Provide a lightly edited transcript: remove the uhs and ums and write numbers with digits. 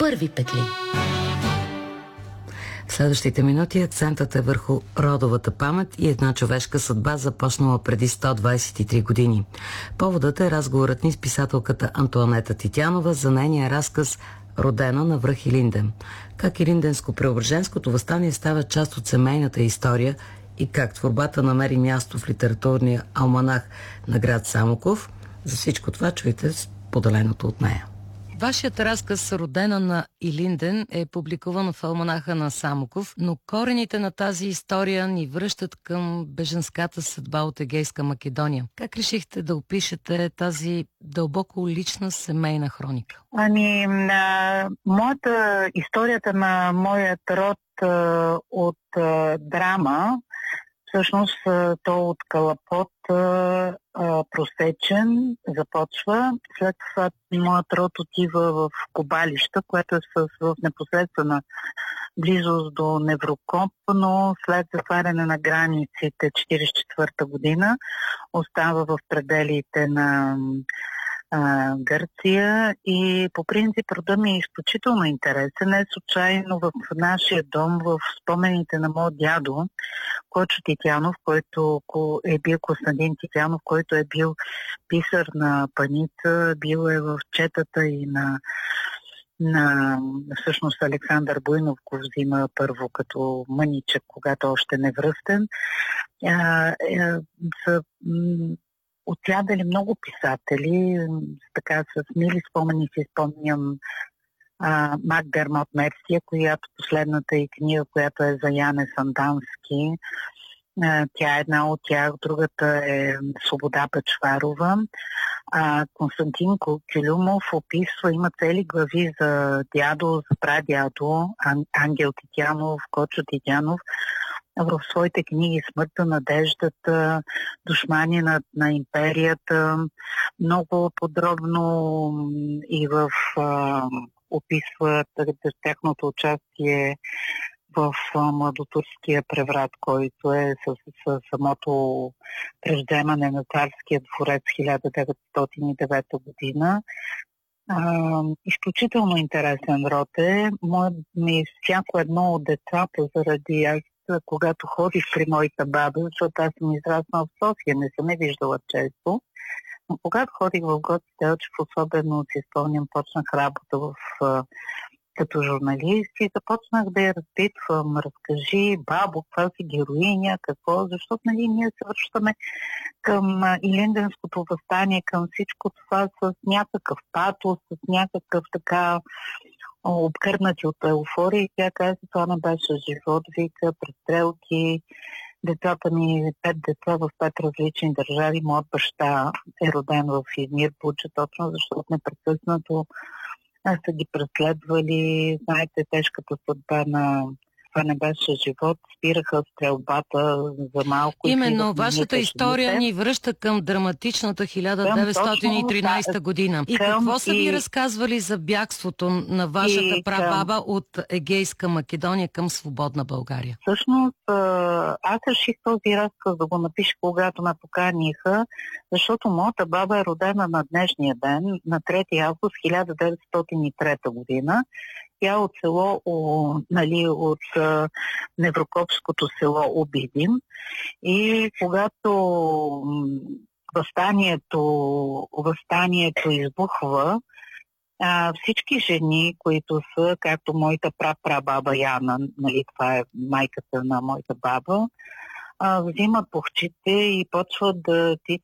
първи петли. В следващите минути акцентът е върху родовата памет и една човешка съдба, започнала преди 123 години. Поводът е разговорът ни с писателката Антоанета Титянова за нейния разказ "Родена на връх Илинден". Как Илинденско-Преображенското въстание става част от семейната история и как творбата намери място в литературния алманах на град Самоков. За всичко това чуйте споделеното от нея. Вашият разказ "Родена на Илинден" е публикуван в алманаха на Самоков, но корените на тази история ни връщат към бежанската съдба от Егейска Македония. Как решихте да опишете тази дълбоко лична семейна хроника? Историята на моят род от драма, всъщност то от Калапот, просечен, започва. След това моят род отива в Кобалища, което е в непосредствена близост до Неврокоп, но след затваряне на границите 1944 година остава в пределите на Гърция и по принцип рода ми е изключително интересен. Не случайно в нашия дом, в спомените на моят дядо, Кочо Титянов, който е бил Костадин Титянов, който е бил писар на Паница, бил е в четата и на всъщност Александър Буйнов го взима първо като мъничък, когато още не връстен. Са отсядали много писатели, така с мили спомени си спомням Макдермот Мерсия, която последната и книга, която е за Яне Сандански. Тя е една от тях, другата е Свобода Бачварова. Константин Кюлюмов описва, има цели глави за дядо, за прадядо, Ангел Титянов, Кочо Титянов, в своите книги "Смъртта, надеждата", "Душмани на империята", много подробно и описва тяхното участие в Младотурския преврат, който е с самото превземане на царския дворец 1909 година. Изключително интересен род е. Всяко едно от децата, заради когато ходих при моята баба, защото аз съм израснала в София, не съм я виждала често, но когато ходих в Гоце Делчев, особено си спомням, почнах работа като журналист и започнах да я разпитвам: разкажи, бабо, каква си героиня, какво, защото ние се връщаме към Илинденското въстание, към всичко това с някакъв патос, с някакъв така обкърнати от еуфория, и тя каза: това не беше живот, вика, престрелки, децата ми, 5 деца в 5 различни държави. Моят баща е роден в Измир, Буча, точно защото непрекъснато са ги преследвали. Знаете, тежката съдба на това не беше живот, спираха стрелбата за малко. Именно, вашата история ни връща към драматичната 1913 година. И какво са ви разказвали за бягството на вашата прабаба от Егейска Македония към свободна България? Всъщност, аз реших този разказ да го напиша, когато ме поканиха, защото моята баба е родена на днешния ден, на 3 август 1903 година. Тя от село, от Неврокопското село Обидин, и когато въстанието избухва, всички жени, които са, както моята прабаба Яна, това е майката на моята баба, взимат пухчите и почват да